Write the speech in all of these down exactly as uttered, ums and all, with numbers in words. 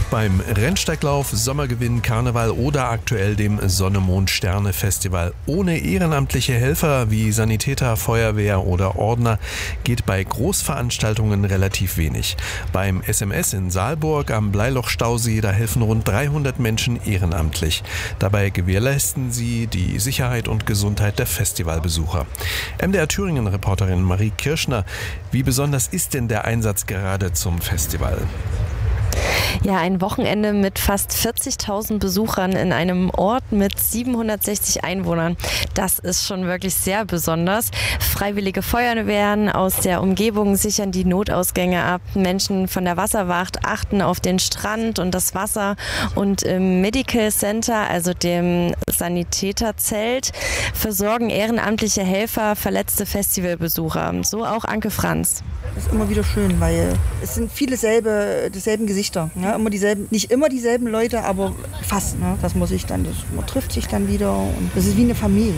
Ob beim Rennsteiglauf, Sommergewinn, Karneval oder aktuell dem Sonne-Mond-Sterne-Festival. Ohne ehrenamtliche Helfer wie Sanitäter, Feuerwehr oder Ordner geht bei Großveranstaltungen relativ wenig. Beim S M S in Saalburg am Bleiloch-Stausee, da helfen rund dreihundert Menschen ehrenamtlich. Dabei gewährleisten sie die Sicherheit und Gesundheit der Festivalbesucher. M D R Thüringen-Reporterin Marie Kirschner, wie besonders ist denn der Einsatz gerade zum Festival? Ja, ein Wochenende mit fast vierzigtausend Besuchern in einem Ort mit siebenhundertsechzig Einwohnern. Das ist schon wirklich sehr besonders. Freiwillige Feuerwehren aus der Umgebung sichern die Notausgänge ab. Menschen von der Wasserwacht achten auf den Strand und das Wasser. Und im Medical Center, also dem Sanitäterzelt, versorgen ehrenamtliche Helfer verletzte Festivalbesucher. So auch Anke Franz. Das ist immer wieder schön, weil es sind viele selbe, dieselben Gesichter. Ja, immer dieselben, nicht immer dieselben Leute, aber fast. Ne? Das muss ich dann, das, man trifft sich dann wieder und das ist wie eine Familie.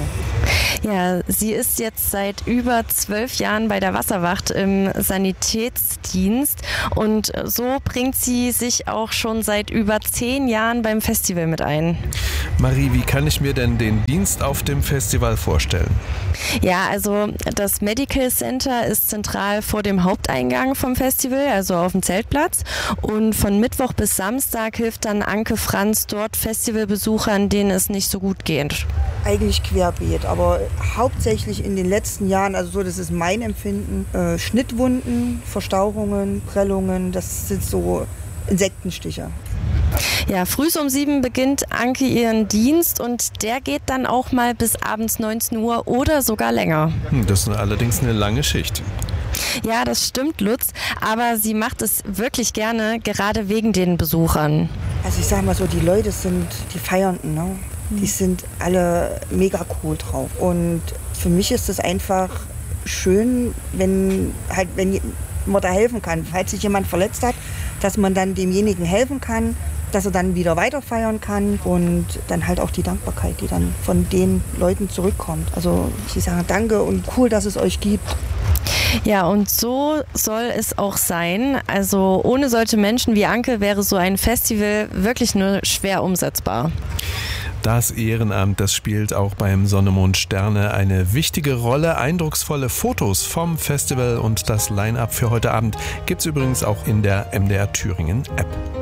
Ja, sie ist jetzt seit über zwölf Jahren bei der Wasserwacht im Sanitätsdienst und so bringt sie sich auch schon seit über zehn Jahren beim Festival mit ein. Marie, wie kann ich mir denn den Dienst auf dem Festival vorstellen? Ja, also das Medical Center ist zentral vor dem Haupteingang vom Festival, also auf dem Zeltplatz. Und von Mittwoch bis Samstag hilft dann Anke Franz dort Festivalbesuchern, denen es nicht so gut geht. Eigentlich querbeet, aber hauptsächlich in den letzten Jahren, also so, das ist mein Empfinden, äh, Schnittwunden, Verstauchungen, Prellungen, das sind so Insektenstiche. Ja, früh um sieben beginnt Anke ihren Dienst und der geht dann auch mal bis abends neunzehn Uhr oder sogar länger. Das ist allerdings eine lange Schicht. Ja, das stimmt, Lutz, aber sie macht es wirklich gerne, gerade wegen den Besuchern. Also ich sag mal so, die Leute sind, die Feiernden, ne? Die sind alle mega cool drauf. Und für mich ist es einfach schön, wenn halt, wenn man da helfen kann. Falls sich jemand verletzt hat, dass man dann demjenigen helfen kann, dass er dann wieder weiter feiern kann und dann halt auch die Dankbarkeit, die dann von den Leuten zurückkommt. Also ich sage danke und cool, dass es euch gibt. Ja, und so soll es auch sein. Also ohne solche Menschen wie Anke wäre so ein Festival wirklich nur schwer umsetzbar. Das Ehrenamt, das spielt auch beim Sonne, Mond, Sterne eine wichtige Rolle. Eindrucksvolle Fotos vom Festival und das Line-Up für heute Abend gibt's übrigens auch in der M D R Thüringen App.